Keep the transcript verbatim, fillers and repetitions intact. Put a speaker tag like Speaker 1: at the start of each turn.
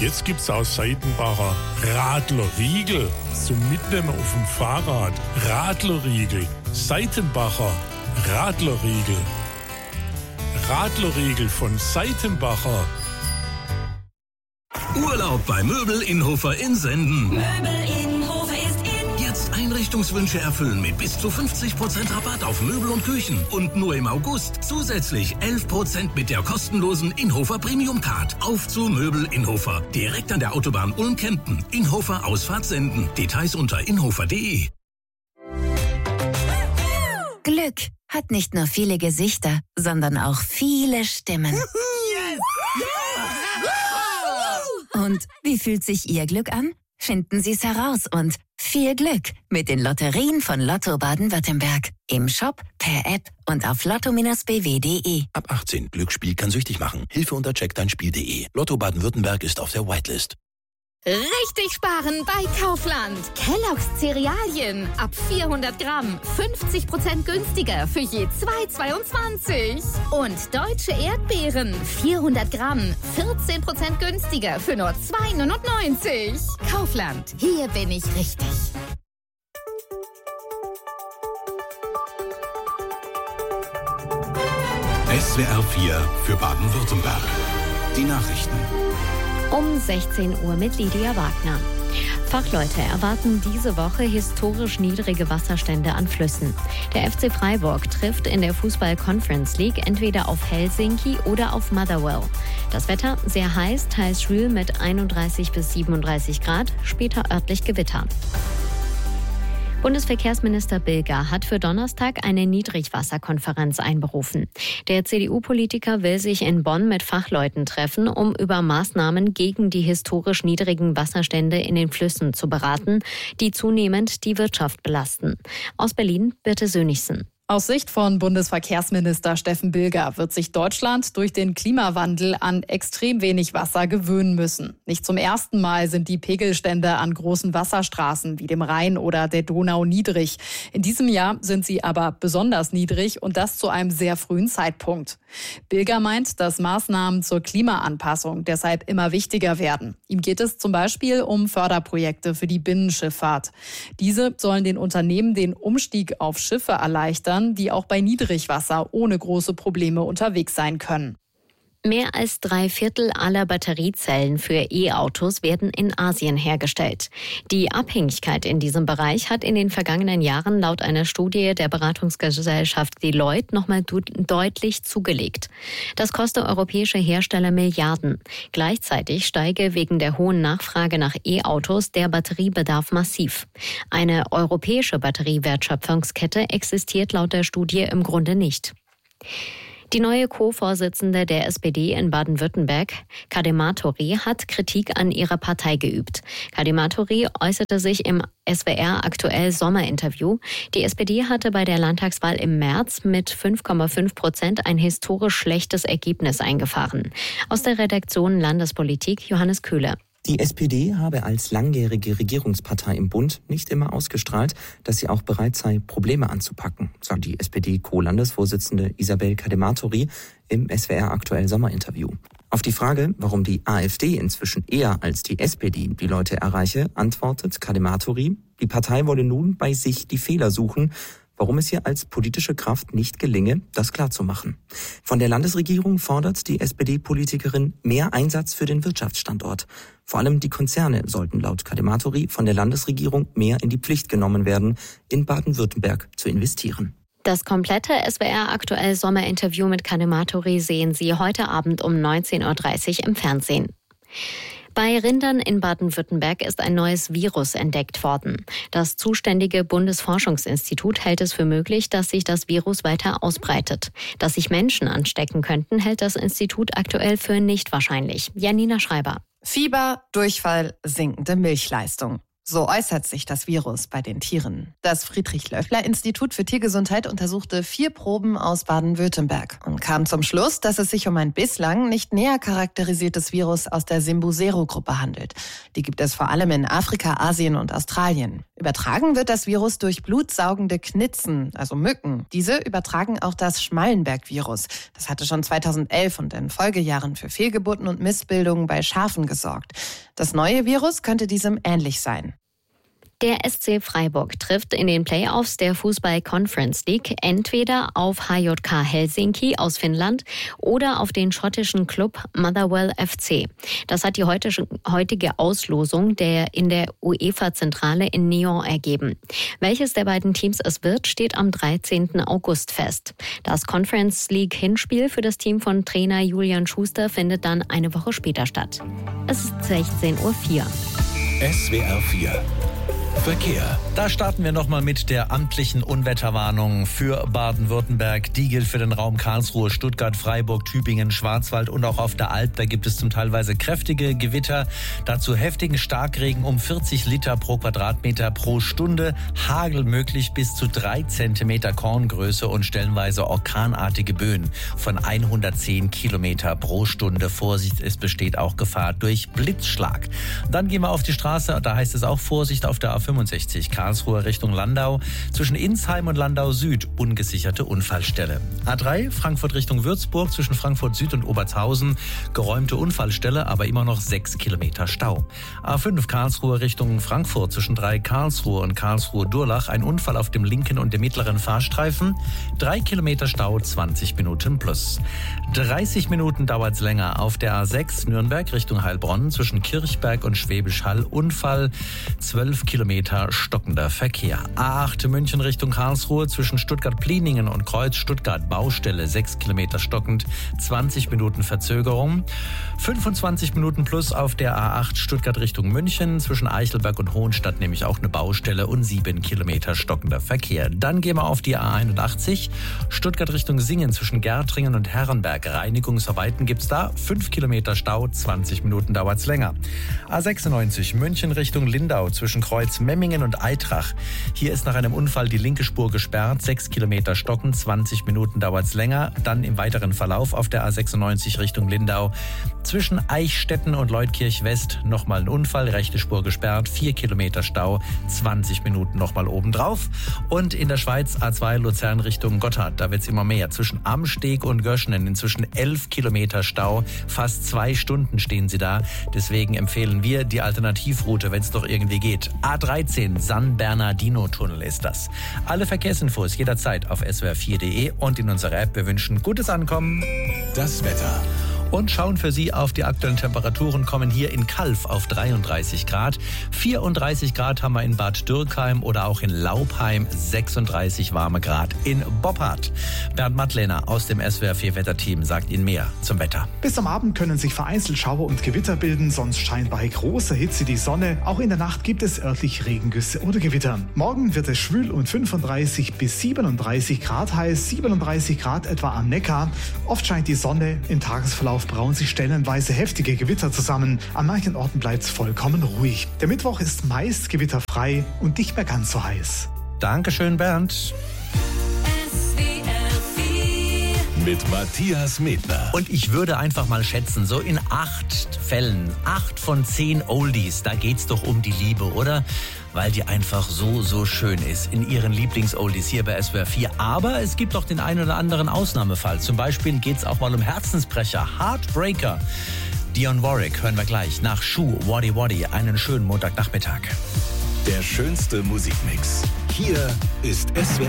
Speaker 1: Jetzt gibt's aus Seitenbacher Radlerriegel zum Mitnehmen auf dem Fahrrad. Radlerriegel, Seitenbacher Radlerriegel. Radlerriegel von Seitenbacher.
Speaker 2: Urlaub bei Möbel Inhofer in Senden.
Speaker 3: Möbel Inhofer ist in.
Speaker 2: Jetzt Einrichtungswünsche erfüllen mit bis zu fünfzig Prozent Rabatt auf Möbel und Küchen. Und nur im August zusätzlich elf Prozent mit der kostenlosen Inhofer Premium Card. Auf zu Möbel Inhofer. Direkt an der Autobahn Ulm-Kempten. Inhofer Ausfahrt Senden. Details unter inhofer punkt de.
Speaker 4: Glück hat nicht nur viele Gesichter, sondern auch viele Stimmen. Und wie fühlt sich Ihr Glück an? Finden Sie es heraus und viel Glück mit den Lotterien von Lotto Baden-Württemberg. Im Shop, per App und auf lotto Bindestrich b w punkt de.
Speaker 5: Ab achtzehn. Glücksspiel kann süchtig machen. Hilfe unter check dein spiel punkt de. Lotto Baden-Württemberg ist auf der Whitelist.
Speaker 6: Richtig sparen bei Kaufland. Kellogg's Cerealien ab vierhundert Gramm. fünfzig Prozent günstiger für je zwei Euro zweiundzwanzig. Und deutsche Erdbeeren. vierhundert Gramm. vierzehn Prozent günstiger für nur zwei Euro neunundneunzig. Kaufland. Hier bin ich richtig.
Speaker 7: S W R vier für Baden-Württemberg. Die Nachrichten.
Speaker 8: Um sechzehn Uhr mit Lydia Wagner. Fachleute erwarten diese Woche historisch niedrige Wasserstände an Flüssen. Der F C Freiburg trifft in der Fußball-Conference League entweder auf Helsinki oder auf Motherwell. Das Wetter sehr heiß, teils schwül mit einunddreißig bis siebenunddreißig Grad, später örtlich Gewitter. Bundesverkehrsminister Bilger hat für Donnerstag eine Niedrigwasserkonferenz einberufen. Der C D U-Politiker will sich in Bonn mit Fachleuten treffen, um über Maßnahmen gegen die historisch niedrigen Wasserstände in den Flüssen zu beraten, die zunehmend die Wirtschaft belasten. Aus Berlin, Birte Sönnigsen.
Speaker 9: Aus Sicht von Bundesverkehrsminister Steffen Bilger wird sich Deutschland durch den Klimawandel an extrem wenig Wasser gewöhnen müssen. Nicht zum ersten Mal sind die Pegelstände an großen Wasserstraßen wie dem Rhein oder der Donau niedrig. In diesem Jahr sind sie aber besonders niedrig und das zu einem sehr frühen Zeitpunkt. Bilger meint, dass Maßnahmen zur Klimaanpassung deshalb immer wichtiger werden. Ihm geht es zum Beispiel um Förderprojekte für die Binnenschifffahrt. Diese sollen den Unternehmen den Umstieg auf Schiffe erleichtern, die auch bei Niedrigwasser ohne große Probleme unterwegs sein können.
Speaker 8: Mehr als drei Viertel aller Batteriezellen für E-Autos werden in Asien hergestellt. Die Abhängigkeit in diesem Bereich hat in den vergangenen Jahren laut einer Studie der Beratungsgesellschaft Deloitte nochmal deutlich zugelegt. Das koste europäische Hersteller Milliarden. Gleichzeitig steige wegen der hohen Nachfrage nach E-Autos der Batteriebedarf massiv. Eine europäische Batteriewertschöpfungskette existiert laut der Studie im Grunde nicht. Die neue Co-Vorsitzende der S P D in Baden-Württemberg, Kadematori, hat Kritik an ihrer Partei geübt. Kadematori äußerte sich im S W R aktuell Sommerinterview. Die S P D hatte bei der Landtagswahl im März mit fünf Komma fünf Prozent ein historisch schlechtes Ergebnis eingefahren. Aus der Redaktion Landespolitik Johannes Köhler.
Speaker 10: Die S P D habe als langjährige Regierungspartei im Bund nicht immer ausgestrahlt, dass sie auch bereit sei, Probleme anzupacken, sagt die S P D-Co-Landesvorsitzende Isabel Kadematori im S W R aktuell Sommerinterview. Auf die Frage, warum die AfD inzwischen eher als die S P D die Leute erreiche, antwortet Kadematori, die Partei wolle nun bei sich die Fehler suchen, warum es ihr als politische Kraft nicht gelinge, das klarzumachen. Von der Landesregierung fordert die S P D-Politikerin mehr Einsatz für den Wirtschaftsstandort. Vor allem die Konzerne sollten laut Kadematori von der Landesregierung mehr in die Pflicht genommen werden, in Baden-Württemberg zu investieren.
Speaker 8: Das komplette S W R aktuell Sommerinterview mit Kadematori sehen Sie heute Abend um neunzehn Uhr dreißig im Fernsehen. Bei Rindern in Baden-Württemberg ist ein neues Virus entdeckt worden. Das zuständige Bundesforschungsinstitut hält es für möglich, dass sich das Virus weiter ausbreitet. Dass sich Menschen anstecken könnten, hält das Institut aktuell für nicht wahrscheinlich. Janina Schreiber.
Speaker 11: Fieber, Durchfall, sinkende Milchleistung. So äußert sich das Virus bei den Tieren. Das Friedrich-Löffler-Institut für Tiergesundheit untersuchte vier Proben aus Baden-Württemberg und kam zum Schluss, dass es sich um ein bislang nicht näher charakterisiertes Virus aus der Simbusero-Gruppe handelt. Die gibt es vor allem in Afrika, Asien und Australien. Übertragen wird das Virus durch blutsaugende Knitzen, also Mücken. Diese übertragen auch das Schmallenberg-Virus. Das hatte schon zweitausendelf und in Folgejahren für Fehlgeburten und Missbildungen bei Schafen gesorgt. Das neue Virus könnte diesem ähnlich sein.
Speaker 8: Der S C Freiburg trifft in den Playoffs der Fußball-Conference League entweder auf H J K Helsinki aus Finnland oder auf den schottischen Club Motherwell F C. Das hat die heutige Auslosung der in der UEFA-Zentrale in Nyon ergeben. Welches der beiden Teams es wird, steht am dreizehnten August fest. Das Conference League-Hinspiel für das Team von Trainer Julian Schuster findet dann eine Woche später statt. Es ist sechzehn Uhr vier.
Speaker 7: S W R vier Verkehr.
Speaker 12: Da starten wir nochmal mit der amtlichen Unwetterwarnung für Baden-Württemberg. Die gilt für den Raum Karlsruhe, Stuttgart, Freiburg, Tübingen, Schwarzwald und auch auf der Alp. Da gibt es zum teilweise kräftige Gewitter. Dazu heftigen Starkregen um vierzig Liter pro Quadratmeter pro Stunde. Hagel möglich bis zu drei Zentimeter Korngröße und stellenweise orkanartige Böen von hundertzehn Kilometer pro Stunde. Vorsicht, es besteht auch Gefahr durch Blitzschlag. Dann gehen wir auf die Straße. Da heißt es auch Vorsicht auf der A fünfundsechzig, Karlsruhe Richtung Landau. Zwischen Insheim und Landau Süd ungesicherte Unfallstelle. A drei, Frankfurt Richtung Würzburg, zwischen Frankfurt Süd und Obertshausen. Geräumte Unfallstelle, aber immer noch sechs Kilometer Stau. A fünf, Karlsruhe Richtung Frankfurt, zwischen drei Karlsruhe und Karlsruhe-Durlach. Ein Unfall auf dem linken und dem mittleren Fahrstreifen. Drei Kilometer Stau, zwanzig Minuten plus. dreißig Minuten dauert es länger auf der A sechs, Nürnberg Richtung Heilbronn, zwischen Kirchberg und Schwäbisch Hall. Unfall, zwölf Kilometer stockender Verkehr. A acht München Richtung Karlsruhe, zwischen Stuttgart-Pliningen und Kreuz Stuttgart Baustelle, sechs Kilometer stockend, zwanzig Minuten Verzögerung. fünfundzwanzig Minuten plus auf der A acht Stuttgart Richtung München, zwischen Eichelberg und Hohenstadt nämlich auch eine Baustelle und sieben Kilometer stockender Verkehr. Dann gehen wir auf die A einundachtzig, Stuttgart Richtung Singen, zwischen Gärtringen und Herrenberg. Reinigungsarbeiten gibt's da, fünf Kilometer Stau, zwanzig Minuten dauert's länger. A sechsundneunzig München Richtung Lindau, zwischen Kreuz Memmingen und Eitrach. Hier ist nach einem Unfall die linke Spur gesperrt, sechs Kilometer stocken, zwanzig Minuten dauert's länger. Dann im weiteren Verlauf auf der A sechsundneunzig Richtung Lindau. Zwischen Eichstätten und Leutkirch West nochmal ein Unfall, rechte Spur gesperrt, vier Kilometer Stau, zwanzig Minuten nochmal obendrauf. Und in der Schweiz A zwei Luzern Richtung Gotthard, da wird's immer mehr. Zwischen Amsteg und Göschenen inzwischen elf Kilometer Stau, fast zwei Stunden stehen sie da. Deswegen empfehlen wir die Alternativroute, wenn es doch irgendwie geht. A dreizehn, San Bernardino-Tunnel ist das. Alle Verkehrsinfos jederzeit auf s w r vier punkt d e und in unserer App. Wir wünschen gutes Ankommen.
Speaker 7: Das Wetter.
Speaker 12: Und schauen für Sie auf die aktuellen Temperaturen, kommen hier in Calw auf dreiunddreißig Grad. vierunddreißig Grad haben wir in Bad Dürkheim oder auch in Laupheim, sechsunddreißig warme Grad in Boppard. Bernd Mattlehner aus dem S W R vier Wetterteam sagt Ihnen mehr zum Wetter.
Speaker 13: Bis am Abend können sich vereinzelt Schauer und Gewitter bilden, sonst scheint bei großer Hitze die Sonne. Auch in der Nacht gibt es örtlich Regengüsse oder Gewitter. Morgen wird es schwül und fünfunddreißig bis siebenunddreißig Grad heiß, siebenunddreißig Grad etwa am Neckar. Oft scheint die Sonne, im Tagesverlauf brauen sich stellenweise heftige Gewitter zusammen. An manchen Orten bleibt es vollkommen ruhig. Der Mittwoch ist meist gewitterfrei und nicht mehr ganz so heiß.
Speaker 12: Dankeschön, Bernd.
Speaker 7: Mit Matthias Medner.
Speaker 12: Und ich würde einfach mal schätzen, so in acht Fällen, acht von zehn Oldies, da geht's doch um die Liebe, oder? Weil die einfach so, so schön ist in ihren Lieblings-Oldies hier bei S W R vier. Aber es gibt auch den einen oder anderen Ausnahmefall. Zum Beispiel geht's auch mal um Herzensbrecher, Heartbreaker. Dionne Warwick hören wir gleich nach Schuh, Waddy Waddy. Einen schönen Montagnachmittag.
Speaker 7: Der schönste Musikmix. Hier ist S W R